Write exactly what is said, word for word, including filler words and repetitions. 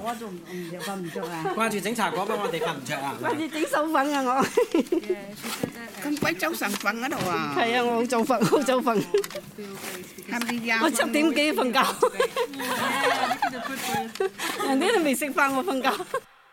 果仲唔唔着瞓唔着啊？ 掛住整茶果俾我哋瞓唔着啊！ 掛住整手粉啊我。 咁鬼早晨瞓嗰度啊？ 係啊，我好早瞓，好早瞓。我七點幾瞓覺。人哋都未食飯，我瞓覺。